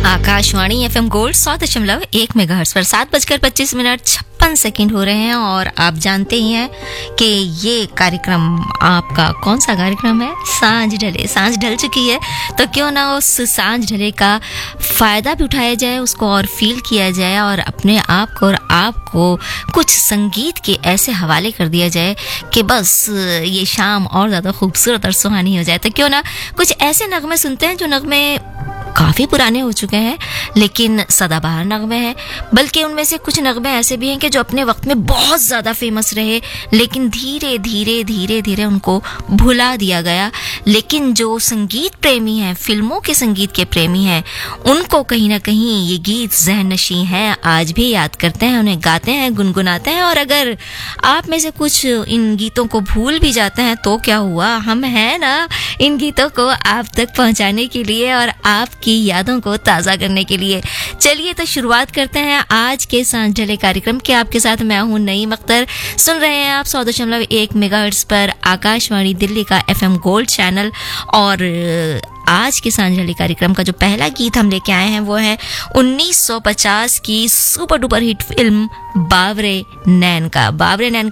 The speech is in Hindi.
आकाशवाणी एफएम गोल्ड 100.1 मेगाहर्ट्ज पर 7:25 हो रहे हैं और आप जानते ही हैं कि ये कार्यक्रम आपका कौन सा कार्यक्रम है? सांझ ढले। सांझ ढल चुकी है तो क्यों ना उस सांझ ढले का फ़ायदा भी उठाया जाए, उसको और फील किया जाए और अपने आप को और आपको कुछ संगीत के ऐसे हवाले कर दिया जाए कि बस ये शाम और ज़्यादा खूबसूरत और सुहानी हो जाए। तो क्यों ना कुछ ऐसे नगमे सुनते हैं जो नगमे काफ़ी पुराने हो चुके हैं लेकिन सदाबहार नगमे हैं, बल्कि उनमें से कुछ नगमे ऐसे भी हैं कि जो अपने वक्त में बहुत ज़्यादा फेमस रहे लेकिन धीरे धीरे उनको भुला दिया गया। लेकिन जो संगीत प्रेमी हैं, फिल्मों के संगीत के प्रेमी हैं, उनको कहीं ना कहीं ये गीत ज़हन नशीं हैं, आज भी याद करते हैं, उन्हें गाते हैं, गुनगुनाते हैं। और अगर आप में से कुछ इन गीतों को भूल भी जाते हैं तो क्या हुआ, हम हैं ना इन गीतों को आप तक पहुंचाने के लिए और आपकी यादों को ताज़ा करने के लिए। चलिए तो शुरुआत करते हैं आज के सांझ ढले कार्यक्रम के। आपके साथ मैं हूं नईम अख्तर। सुन रहे हैं आप 100.1 मेगाहर्ट्ज पर आकाशवाणी दिल्ली का एफएम गोल्ड चैनल। और आज के सांझ ढले कार्यक्रम का जो पहला गीत हम लेके आए हैं वो है 1950 की सुपर डुपर हिट फिल्म बावरे नैन का। बावरे नैन